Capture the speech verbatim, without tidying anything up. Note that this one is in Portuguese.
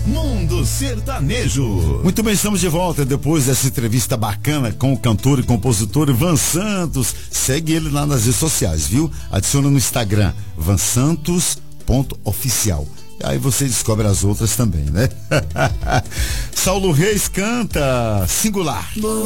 Mundo Sertanejo. Muito bem, estamos de volta depois dessa entrevista bacana com o cantor e compositor Ivan Santos. Segue ele lá nas redes sociais, viu? Adiciona no Instagram, vansantos ponto oficial. Aí você descobre as outras também, né? Saulo Reis canta Singular.